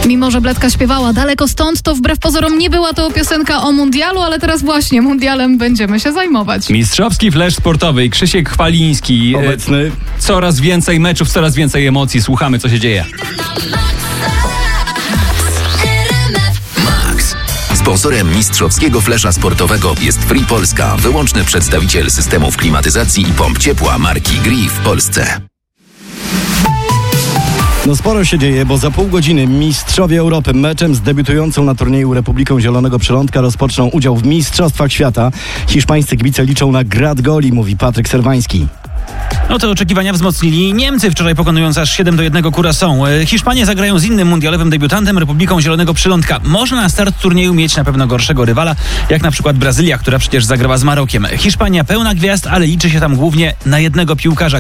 Mimo że Bledka śpiewała daleko stąd, to wbrew pozorom nie była to piosenka o mundialu, ale teraz właśnie mundialem będziemy się zajmować. Mistrzowski flash sportowy. Krzysiek Chwaliński. Obecny. Coraz więcej meczów, coraz więcej emocji. Słuchamy, co się dzieje. Sponsorem mistrzowskiego flesza sportowego jest Free Polska, wyłączny przedstawiciel systemów klimatyzacji i pomp ciepła marki Gree w Polsce. No sporo się dzieje, bo za pół godziny mistrzowie Europy meczem z debiutującą na turnieju Republiką Zielonego Przylądka rozpoczną udział w Mistrzostwach Świata. Hiszpańscy kibice liczą na grad goli, mówi Patryk Serwański. No te oczekiwania wzmocnili Niemcy, wczoraj pokonując aż 7-1 Curaçao. Hiszpanie zagrają z innym mundialowym debiutantem, Republiką Zielonego Przylądka. Można na start turnieju mieć na pewno gorszego rywala, jak na przykład Brazylia, która przecież zagrała z Marokiem. Hiszpania pełna gwiazd, ale liczy się tam głównie na jednego piłkarza.